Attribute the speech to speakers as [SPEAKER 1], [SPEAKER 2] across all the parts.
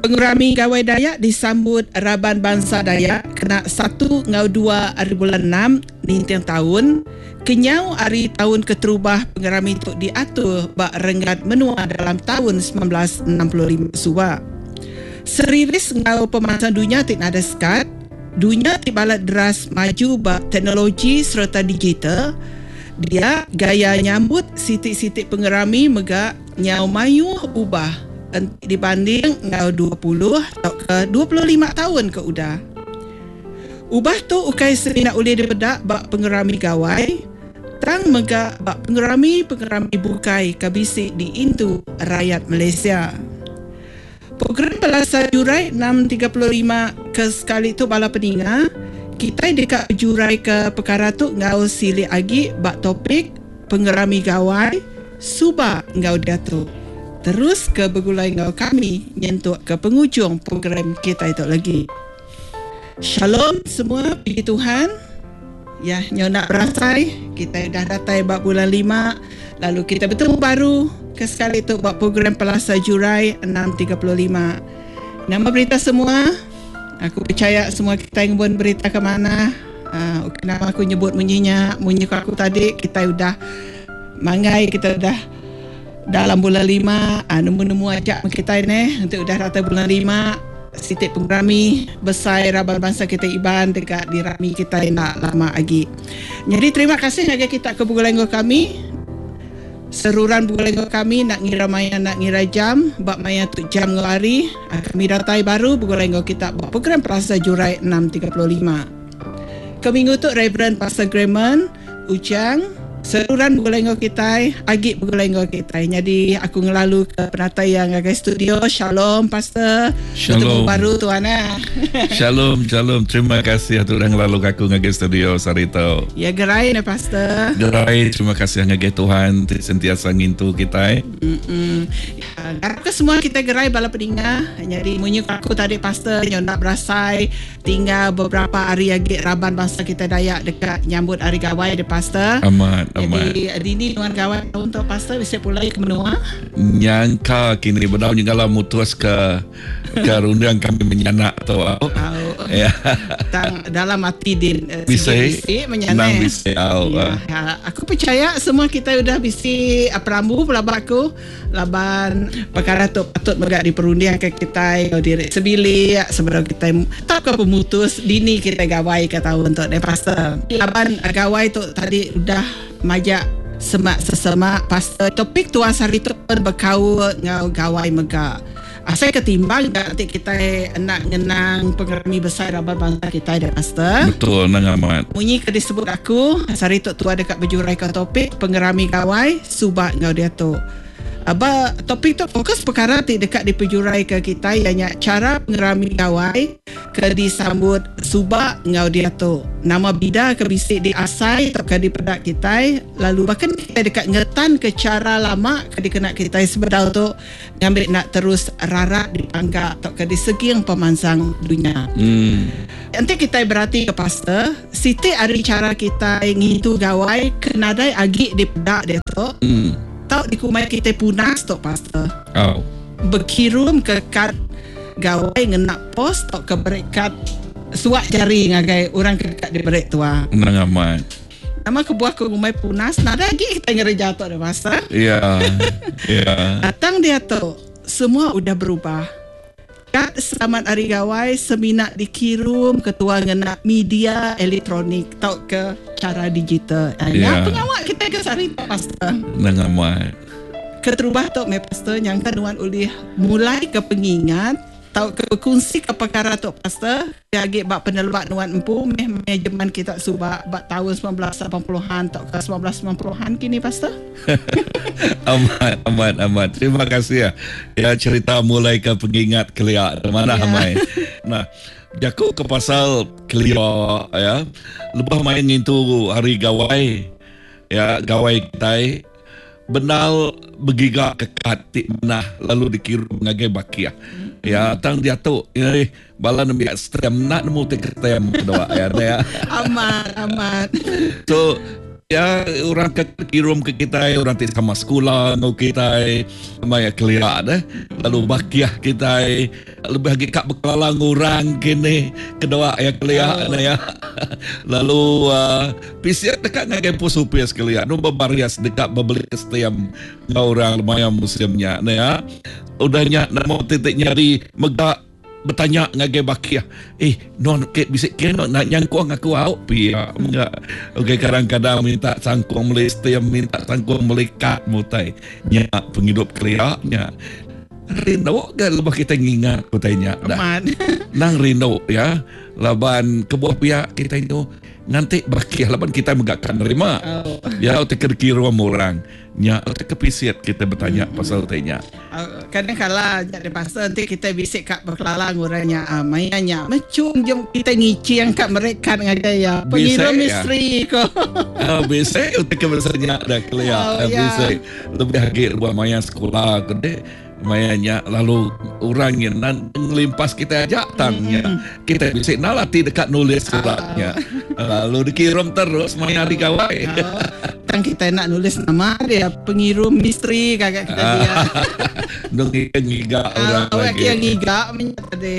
[SPEAKER 1] Pengurami Gawai Dayak disambut Raban Bangsa Dayak kena 1 ngau 2 hari bulan 6 nintang tahun. Kenyau hari tahun keterubah pengurami itu diatur bak renggat menua dalam tahun 1965 suba. Seriris ngau pemasan dunia tik ada sekat. Dunia tibalat deras maju bak teknologi serta digital. Dia gaya nyambut sitik-sitik pengurami megak nyau mayu ubah dibanding ngau 20 atau ke 25 tahun ke udah. Ubah tu ukai serina ulih dibedak bak pengurami gawai tang megak bak pengurami bukai kabisik di intu rakyat Malaysia. Program Pelasa Jurai 635 ke sekali tu bala peninga kita dekat jurai ke perkara tu ngau sili agi bak topik pengurami gawai suba ngau datu. Terus ke bergulai ngau kami nyentuh ke penghujung program kita itu lagi. Shalom semua, puji Tuhan. Ya, nyo nak berasai, kita dah datai bab bulan 5, lalu kita bertemu baru ke sekali itu bab program Pelasa Jurai 635. Nama berita semua, aku percaya semua kita yang buat berita ke mana. Kenapa aku nyebut munyinya, munyi aku tadi, kita udah mangai, kita udah dalam bulan 5, nemu-nemu ajak kita ni untuk dah rata bulan 5. Sitik pengurami besar Raban Bangsa kita Iban dekat di rami kita nak lama lagi. Jadi terima kasih agak kita ke Bugulenggo kami. Seruran Bugulenggo kami nak ngira maya nak ngira jam, bab maya tu jam ngari. Kami datai baru Bugulenggo kita buat program Pelasa Jurai 635. Keminggu tu Reverend Pastor Grayman Ujang seruran Bugulenggo kita, agik Bugulenggo kita. Jadi aku ngelalu ke penatai yang agak studio. Shalom Pastor.
[SPEAKER 2] Shalom.
[SPEAKER 1] Bertemu baru tuan.
[SPEAKER 2] Shalom. Terima kasih atur yang lalu aku ngagak studio Sarito.
[SPEAKER 1] Ya gerai na Pastor.
[SPEAKER 2] Gerai, terima kasih ngagak Tuhan sentiasa ngintu kita.
[SPEAKER 1] Aku semua kita gerai bala peninga. Jadi munyi aku tadi Pastor yang nak berasai tinggal beberapa hari agak Raban Bangsa kita Dayak dekat nyambut hari gawai de Pastor.
[SPEAKER 2] Amat.
[SPEAKER 1] Jadi dini tuan kawan untuk Pastor bisa pulai ke menua.
[SPEAKER 2] Nyangka kini berdaun juga mutus ke rundang kami menyanak atau
[SPEAKER 1] ya. Dalam hati din
[SPEAKER 2] bisa
[SPEAKER 1] menyanak.
[SPEAKER 2] Bisa.
[SPEAKER 1] Aku percaya semua kita sudah bisi perambu pelabak aku laban perkara tu patut megak diperunding ke kita diri sebili sebelum kita tak ke pemutus dini kita gawai ke tahun untuk Pastor. Laban gawai tu tadi udah majak semak sesemak Pastor topik tuan hari tu pun berkau ngau gawai megak. Asal ketimbang nanti kita nak ngenang pengurami besar Raban Bangsa kita ada Pastor.
[SPEAKER 2] Betul, nang amat.
[SPEAKER 1] Munyi ke disebut aku hari tu tua dekat berjurai ke topik pengurami gawai subak ngau dia tu. Topik tu fokus perkara dekat di penjurai ke kita ianya cara pengurami gawai ke disambut subak ngau dia tu. Nama bida ke bisik di asai atau ke di pedak kita lalu bahkan kita dekat ngetan ke cara lama ke dikena kita sebedal tu ngambil nak terus rarak di pangga atau ke di segi yang pemansang dunia. Nanti kita berarti ke Pastor siti hari cara kita ngitu gawai kenadai agi di pedak dia tu. Tahu di kumai kita punas tu Pastor. Berkirim ke kad gawai ngenak pos atau ke berekat suak jari ngagai orang ke di berek tua.
[SPEAKER 2] Nang amat.
[SPEAKER 1] Nama kebuah ke kumai punas nada lagi kita ngereja tu Pastor.
[SPEAKER 2] Ya.
[SPEAKER 1] Datang dia tu semua udah berubah. Kad selamat hari gawai seminak dikirim ketua ngenak media elektronik tau ke cara digital. Yang pengawak kita ke sari Pastor.
[SPEAKER 2] Nang amat.
[SPEAKER 1] Keterubah tu Pastor yang kanuan ulih mulai ke pengingat tau ke berkongsi ke perkara tu Pastor. Agak bak penelbak nuan empu manajemen kita subak bak tahun 1980-an tau ke 1990-an kini Pastor.
[SPEAKER 2] Amat. Terima kasih ya. Ya cerita mulai ke pengingat keliak mana hamai. Nah, jaku ke pasal keliak ya. Lepas main itu hari gawai. Ya, gawai kita benal begigak ke katik menah lalu dikirim ngagai bakia. Ya, tang dia tu bala nemu stem nak nemu tek stem kedua ya.
[SPEAKER 1] Amat.
[SPEAKER 2] So ya orang kirim ke kita, orang ti sama sekolah ngau kita maya kelia lalu bakiah kita lebih lagi kak bekalang orang kini kedua ya kelia ya lalu pisiat dekat ngagai pusupia kelia no babarias dekat babeli setiap ngau orang lumayan musimnya ya udahnya nak titik nyari megak bertanya ngagai bakia non ke bisik ke nak nyangkong aku pia enggak okey kadang-kadang minta sangkong meliste minta sangkong melekat mutai nya penghidup keliaknya rindu kan lebah kita ngingat kutanya dah nang rindu ya laban kebuah pihak kita itu nanti bakia laban kita megakkan nerima ya otak kira orang nya otak kepisiat kita bertanya pasal tanya
[SPEAKER 1] kadang kala jadi pasal nanti kita bisik kat berkelalang orangnya mainnya macam jom kita ngici yang kat mereka ngajaya pengirim misteri ko
[SPEAKER 2] bisik otak kebersanya dah kelia bisik lebih lagi buat main sekolah gede mayanya lalu orang yang ngelimpas kita ajak tangnya kita bisa nalati dekat nulis suratnya lalu dikirim terus maya di kawai
[SPEAKER 1] tang kita nak nulis nama dia pengirim misteri kakak kita dia
[SPEAKER 2] dong ngiga orang lagi
[SPEAKER 1] yang ngiga minyak tadi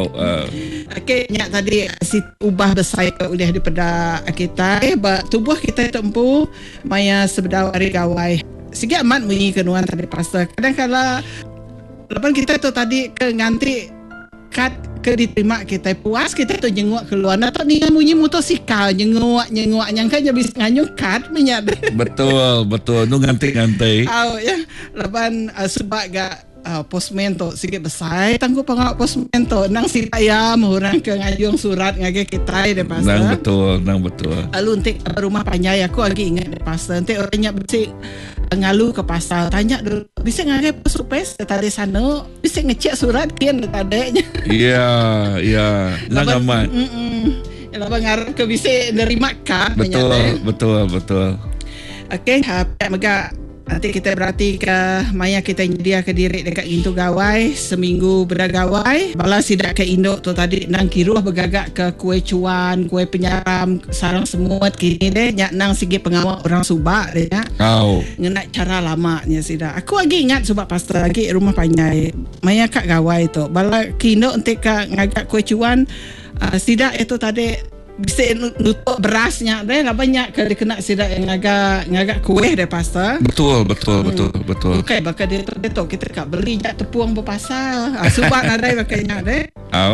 [SPEAKER 1] okey nyak tadi si ubah besar udah daripada kita tubuh kita tempuh maya sebedau hari kawai sigi amat bunyi kenuan tadi pasal kadang-kadang lepas kita tu tadi ke ngantri kad ke diterima kita puas kita tu jenguk keluar atau ni bunyi motosikal jenguk yang kan jadi bisa nganyuk kad minyak
[SPEAKER 2] betul nu nganti
[SPEAKER 1] ya lepas sebab gak postman tu sikit besar tangguh pengawal postman tu nang si payah orang ke ngajung surat ngage kita de pasal
[SPEAKER 2] nang betul
[SPEAKER 1] lalu untuk rumah panjai aku lagi ingat de pasal nanti orangnya bersih ngalu ke pasal tanya dulu bisa ngage pos tadi sana bisa ngecek surat kian tadanya
[SPEAKER 2] iya nang aman
[SPEAKER 1] lalu ngarep ke bisa nerima kad
[SPEAKER 2] betul
[SPEAKER 1] okey mega nanti kita berarti ke maya kita dia ke diri dekat Indo gawai seminggu bergawai balas sidak ke Indo tu tadi nang kiruh bergagak ke kuih cuan kuih penyaram sarang semut kini deh nyak nang sigi pengawal orang Subak deh ya ngenak cara lamanya sidak aku lagi ingat Subak pastor lagi rumah panjai maya kat gawai tu balas ke Indo untuk ke ngagak kuih cuan sidak itu tadi bisa nutup berasnya deh lah banyak kalau kena sidak yang ngagak kuih deh pastor
[SPEAKER 2] betul
[SPEAKER 1] okey bakal dia tu kita kat beli jak tepuang berpasal sebab ada bakanya deh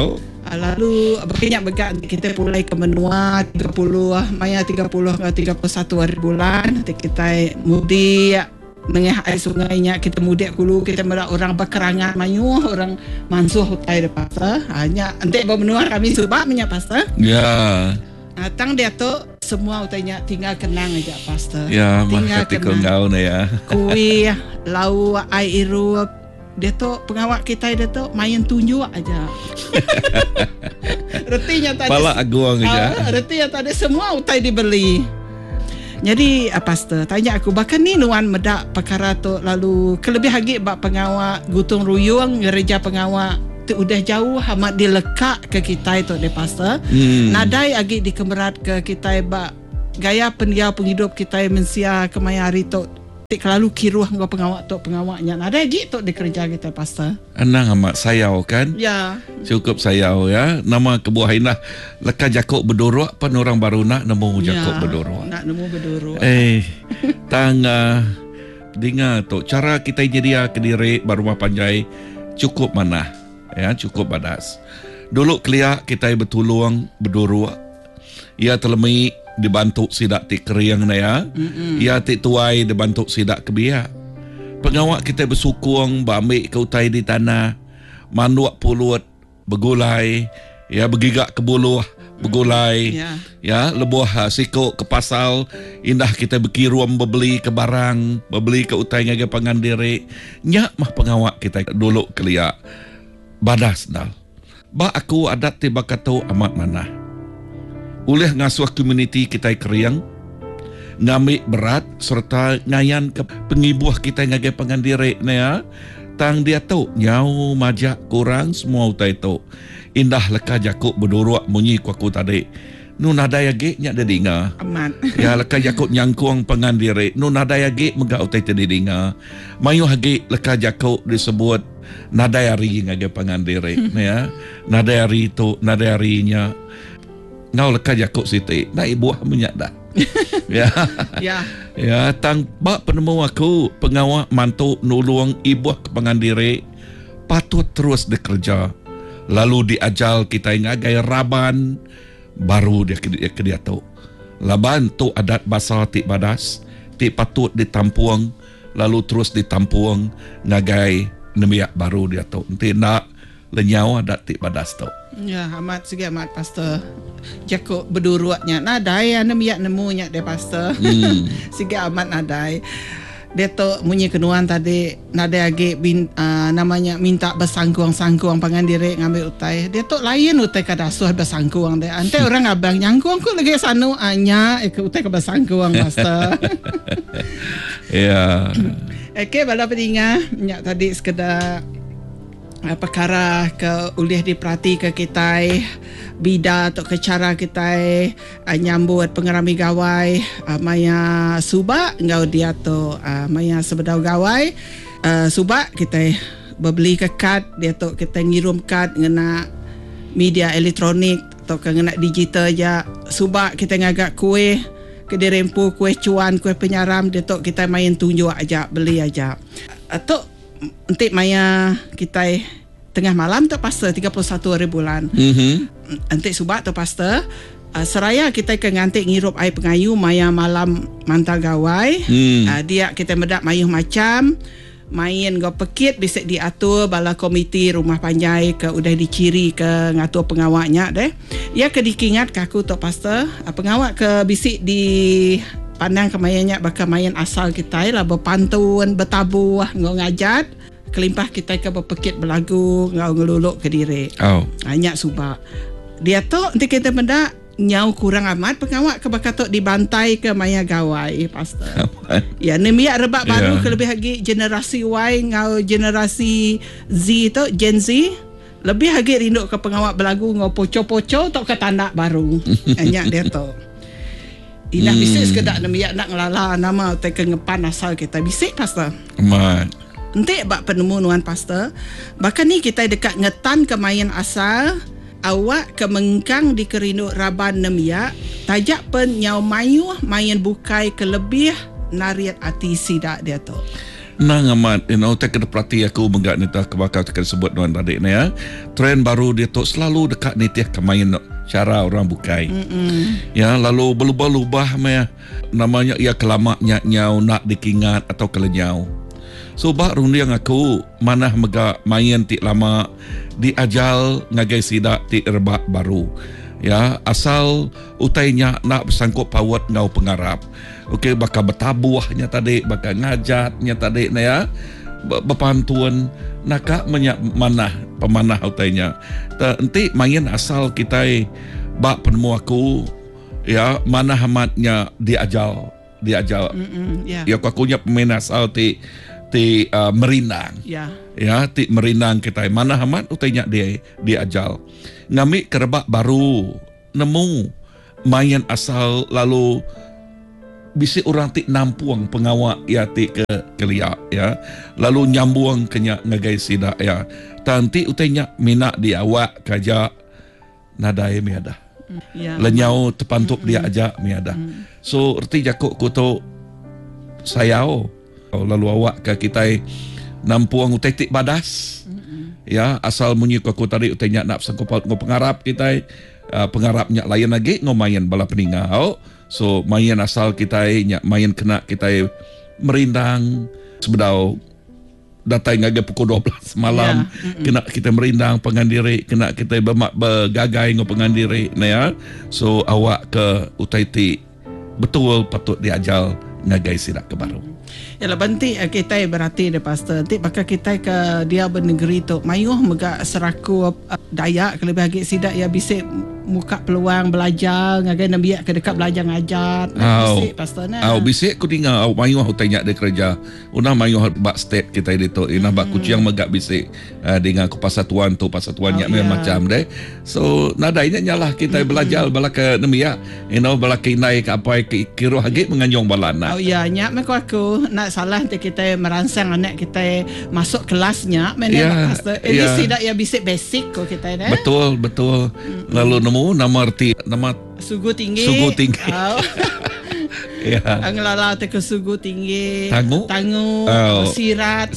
[SPEAKER 1] lalu bakanya begak kita mulai ke menua 30 maya 30 ke 31 hari bulan nanti kita mudi nengah air sungainya kita mudik dulu kita melihat orang berkerangan mayuh orang mansuh hutai de pasal hanya nanti bermenua kami sebab minyak pasal tang dia tu semua utainya tinggal kenang aja pasal
[SPEAKER 2] tinggal kenang ya
[SPEAKER 1] kuih lau air irup dia tu pengawal kita dia tu main tunjuk aja retinya tadi
[SPEAKER 2] pala aguang aja
[SPEAKER 1] retinya tadi semua utai dibeli. Jadi pastor tanya aku bahkan ni nuan medak perkara tu lalu kelebih lagi bak pengawal gutung ruyung gereja pengawal tu udah jauh amat dilekak ke kita itu de pastor nadai lagi dikemerat ke kita bak gaya pendiam penghidup kita mensia kemaya hari tu lalu kiruah ngau pengawaknya ada lagi tu di kerja kita pastor
[SPEAKER 2] anang amat sayau kan cukup sayau ya nama kebuah inah leka jakok berdorok pan orang baru nak nemu jakok berdorok tang dengar tu cara kita jadi kediri barumah panjai cukup mana ya cukup badas dulu kelia kita betulung berdorok ia telemi dibantu sidak ti keriang na ya ia ti tuai dibantu sidak kebiak pengawak kita bersukung bamik ke utai di tanah manduak pulut begulai ya begigak ke buluh begulai ya lebuh sikok ke pasal indah kita berkiruam bebeli ke barang bebeli ke utai ngaga pangandiri nyak mah pengawak kita dulu kelia badas dal ba aku adat ti bakatau amat mana oleh ngasuh komuniti kita keriang ngamik berat serta ngayan ke pengibuah kita ngagai pangandiri ya tang dia tu nyau majak kurang semua utai tu indah leka jakuk berdorok munyi kuaku tadi nu nadai age nya dedinga
[SPEAKER 1] Aman.
[SPEAKER 2] ya leka jakut nyangkuang pengandiri nu nadai age mega utai tedinga mayu age leka jakut disebut nadai ari ngage pengandiri ya nadai ari tu nadai arinya ngau leka jakut siti na ibuah minyak dah ya
[SPEAKER 1] Ya.
[SPEAKER 2] ya tang bak penemu aku pengawal mantu nulung ibuah ke pengandiri patut terus bekerja lalu diajal kita ngagai raban baru dia tu laban tu adat basal ti badas ti patut ditampuang lalu terus ditampuang ngagai nemiak baru dia tu nanti nak lenyau adat ti badas tu.
[SPEAKER 1] Ya, amat segi amat pastor. Jakuk berduruatnya nadai nemiak nemunya de pastor. Segi amat nadai. Dia tu munyi kenuan tadi nadai age namanya minta bersangkuang-sangkuang pangandiri ngambil utai. Dia tu lain utai kadasuh bersangkuang de. Ante orang abang nyangkuang ku lagi sanu anya utai ke bersangkuang pastor.
[SPEAKER 2] Ya.
[SPEAKER 1] Okey, bala pedinga nya tadi sekedar perkara ke ulih diperhati ke kita bida atau ke cara kita nyambut pengerami gawai maya subak ngau dia tu maya sebedau gawai subak kita berbeli ke kad dia tu kita ngirim kad ngena media elektronik atau ke ngena digital aja subak kita ngagak kuih ke dirempu kuih cuan kuih penyaram dia tu kita main tunjuk aja beli aja atau nanti maya kita tengah malam tu pastor 31 hari bulan. Nanti subak tu pastor seraya kita ke ngantik ngirup air pengayu maya malam mantau gawai. Dia kita medak mayuh macam main go pekit bisik diatur bala komiti rumah panjai ke udah diciri ke ngatur pengawaknya deh. Ya ke dikingat kaku tu pastor pengawak ke bisik di pandang kemayanya bakal main asal kita lah berpantun bertabuh ngajat kelimpah kita ke berpekit berlagu ngau ngeluluk ke diri banyak subak dia tu nanti kita benda nyau kurang amat pengawak ke bakatok dibantai ke maya gawai pastor ya nemiak rebak baru ke lebih lagi generasi Y ngau generasi Z tu Gen Z lebih lagi rindu ke pengawak berlagu ngau poco-poco tok ke tandak baru banyak dia tu. Inah bisik sekedar nemiak nak ngelala nama utai ke ngepan asal kita bisik pastor.
[SPEAKER 2] Amat.
[SPEAKER 1] Nanti bak penemu nuan pastor. Bahkan ni kita dekat ngetan ke main asal awak ke mengkang di kerinuk raban nemiak tajak pen nyau mayu main bukai ke lebih nariat ati sidak dia tu.
[SPEAKER 2] Nang amat, tak kena perhati aku menggak ni tak kebakar tak sebut nuan tadi ni ya. Trend baru dia tu selalu dekat ni tiah kemain cara orang bukai. Ya, lalu berubah-ubah namanya ia kelamaknya nyau nak dikingat atau kelenyau. So bak rundiang aku manah mega main ti lama diajal ngagai sidak ti erbak baru. Ya, asal utainya nak bersangkut pawat ngau pengarap. Okey, bakal bertabuhnya tadi, bakal ngajatnya tadi na ya. Berpantuan nak manah pemanah utainya. Nanti main asal kita bak penemu aku ya manah amatnya diajal. Ya aku nya pemain asal ti merindang. Ya ti merindang kita manah amat utainya dia diajal. Ngami kerebak baru nemu main asal lalu bisi orang ti nampuang pengawak ya ti ke keliak ya lalu nyambuang kenya ngagai sidak ya tanti utainya minak dia awak kaja nadai miada lenyau terpantup dia aja miada so erti jakuk kuto sayau lalu awak ke kita nampuang utai ti badas ya asal munyi aku tadi utainya nak sangkupal ngo pengarap kita pengarapnya lain lagi ngo main bala peningau so main asal kita main kena kita merindang sebedau datai ngage pukul 12 malam kena kita merindang pengandiri kena kita bergagai ngo pengandiri nah ya so awak ke utai ti betul patut diajal ngagai sidak ke baru.
[SPEAKER 1] Yalah banti kita berarti de pastor. Nanti bakal kita ke dia bernegeri tu. Mayuh megak seraku Dayak kelebih agak sidak ya bisik muka peluang belajar ngagai nabi ke dekat belajar ngajar. Bisik pastor nah.
[SPEAKER 2] Bisik ku tinggal mayuh tanya de kerja. Una mayuh bak state kita itu. Ina bak kuciang megak bisik dengan ku pasatuan tu pasatuan yak macam deh. So nadainya nyalah kita belajar bala ke nabi ya. Bala ke inai ke apa ke kiro agak menganjong balana.
[SPEAKER 1] Nyak aku nak salah nanti kita merangsang anak kita masuk kelasnya mana pastor. Ini sidak ya bisik basic ko kita ni.
[SPEAKER 2] Betul. Lalu nama
[SPEAKER 1] sugu tinggi.
[SPEAKER 2] Ya.
[SPEAKER 1] Anglala te ke sugu tinggi.
[SPEAKER 2] Tangu.
[SPEAKER 1] Sirat.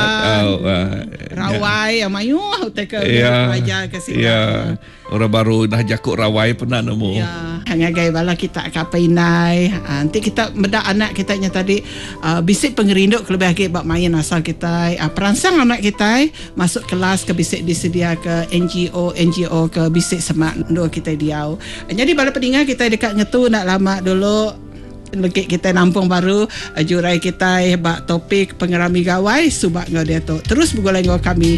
[SPEAKER 1] Rawai. Amayu te ke belajar ke sini.
[SPEAKER 2] Ya. Orang baru dah jakuk rawai pernah nemu.
[SPEAKER 1] Ya. Ngagai bala kita kapainai. Nanti kita bedak anak kita nya tadi bisik pengerinduk lebih lagi bab main asal kita. Perangsang anak kita masuk kelas ke bisik disedia ke NGO ke bisik semak dua kita diau. Jadi bala pendengar kita dekat ngetu nak lama dulu. Lekit kita nampung baru jurai kita bak topik pengerami gawai subak ngau dia tu terus bergoleng kami